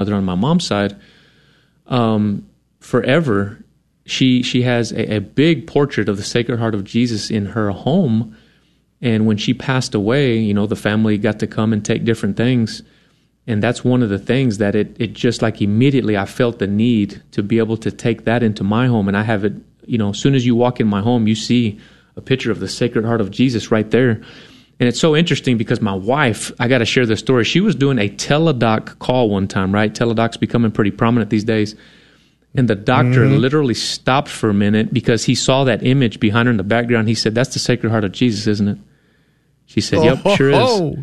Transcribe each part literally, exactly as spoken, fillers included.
on my mom's side, um, forever, she she has a, a big portrait of the Sacred Heart of Jesus in her home. And when she passed away, you know, the family got to come and take different things. And that's one of the things that it, it just like immediately I felt the need to be able to take that into my home. And I have it, you know, as soon as you walk in my home, you see a picture of the Sacred Heart of Jesus right there. And it's so interesting because my wife, I got to share this story. She was doing a Teladoc call one time, right? Teladoc's becoming pretty prominent these days. And the doctor mm-hmm. literally stopped for a minute because he saw that image behind her in the background. He said, "That's the Sacred Heart of Jesus, isn't it?" She said, "Yep, oh, sure is." Oh.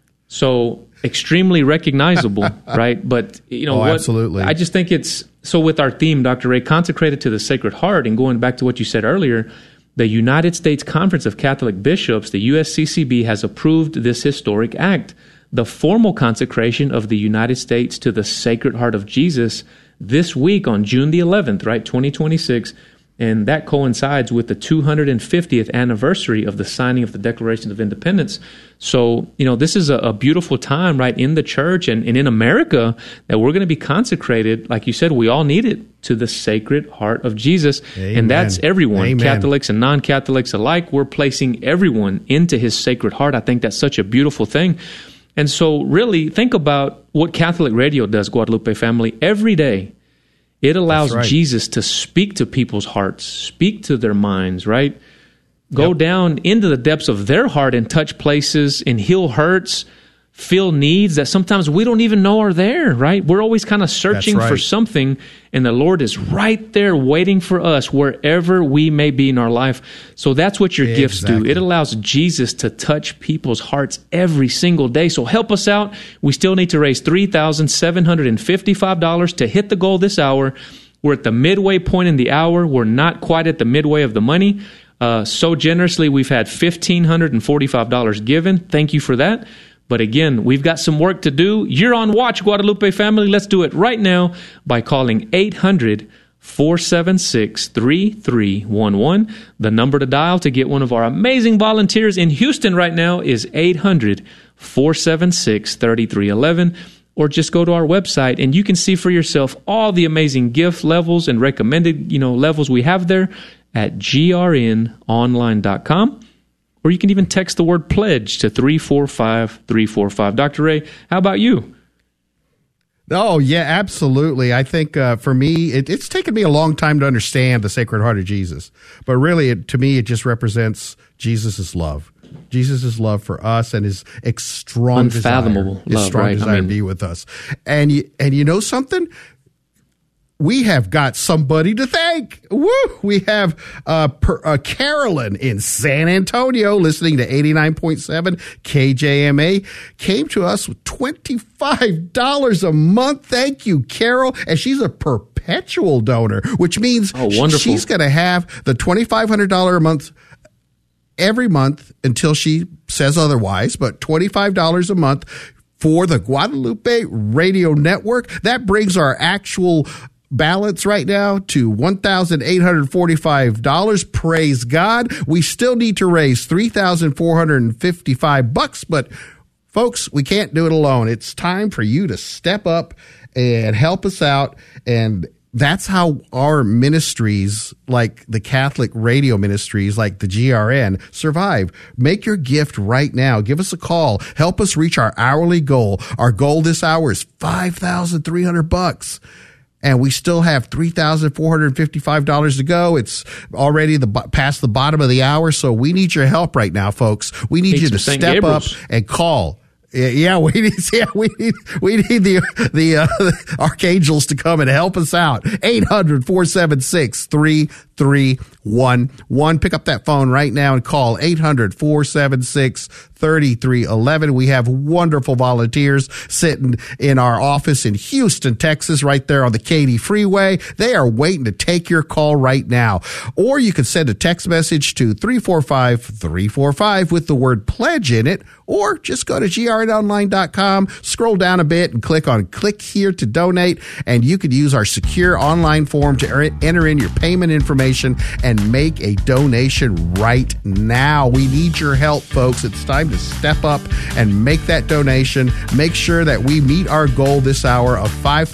So extremely recognizable, right? But, you know, oh, what, absolutely. I just think it's, so with our theme, Doctor Ray, consecrated to the Sacred Heart, and going back to what you said earlier, the United States Conference of Catholic Bishops, the U S C C B, has approved this historic act, the formal consecration of the United States to the Sacred Heart of Jesus this week on June the eleventh, right, twenty twenty-six, and that coincides with the two hundred fiftieth anniversary of the signing of the Declaration of Independence. So, you know, this is a, a beautiful time, right, in the church and, and in America that we're going to be consecrated, like you said, we all need it, to the Sacred Heart of Jesus. Amen. And that's everyone, Amen. Catholics and non-Catholics alike. We're placing everyone into his Sacred Heart. I think that's such a beautiful thing. And so really think about what Catholic radio does, Guadalupe family, every day. It allows right. Jesus to speak to people's hearts, speak to their minds, right? Go yep. down into the depths of their heart and touch places and heal hurts, fill needs that sometimes we don't even know are there, right? We're always kind of searching right. for something, and the Lord is right there waiting for us wherever we may be in our life. So that's what your exactly. gifts do. It allows Jesus to touch people's hearts every single day. So help us out. We still need to raise three thousand seven hundred fifty-five dollars to hit the goal this hour. We're at the midway point in the hour. We're not quite at the midway of the money. Uh, so generously, we've had one thousand five hundred forty-five dollars given. Thank you for that. But again, we've got some work to do. You're on watch, Guadalupe family. Let's do it right now by calling eight hundred, four seven six, three three one one. The number to dial to get one of our amazing volunteers in Houston right now is eight hundred, four seven six, three three one one. Or just go to our website and you can see for yourself all the amazing gift levels and recommended, you know, levels we have there at g r n online dot com. Or you can even text the word pledge to three four five three four five. Doctor Ray, how about you? Oh, yeah, absolutely. I think uh, for me, it, it's taken me a long time to understand the Sacred Heart of Jesus. But really, it, to me, it just represents Jesus' love. Jesus' love for us and his strong unfathomable desire, his love, strong right? desire I mean, to be with us. And you, and you know something? We have got somebody to thank. Woo! We have uh, per, uh, Carolyn in San Antonio listening to eighty-nine point seven K J M A. Came to us with twenty-five dollars a month. Thank you, Carol. And she's a perpetual donor, which means oh, wonderful. she's going to have the twenty-five hundred dollars a month every month until she says otherwise, but twenty-five dollars a month for the Guadalupe Radio Network. That brings our actual balance right now to one thousand eight hundred forty-five dollars. Praise God. We still need to raise three thousand four hundred fifty-five bucks, but folks, we can't do it alone. It's time for you to step up and help us out. And that's how our ministries, like the Catholic radio ministries, like the G R N, survive. Make your gift right now. Give us a call. Help us reach our hourly goal. Our goal this hour is five thousand three hundred bucks. And we still have three thousand four hundred fifty-five dollars to go. It's already the past the bottom of the hour, so we need your help right now, folks. We need you to step up and call. Yeah, we need. Yeah, we need. We need the the, uh, the archangels to come and help us out. eight hundred, four seven six, three three one one. Pick up that phone right now and call eight hundred, four seven six, three three one one. We have wonderful volunteers sitting in our office in Houston, Texas, right there on the Katy Freeway. They are waiting to take your call right now. Or you can send a text message to three four five three four five with the word pledge in it, or just go to g r n online dot com, scroll down a bit and click on click here to donate, and you could use our secure online form to enter in your payment information and make a donation right now. We need your help, folks. It's time to step up and make that donation. Make sure that we meet our goal this hour of five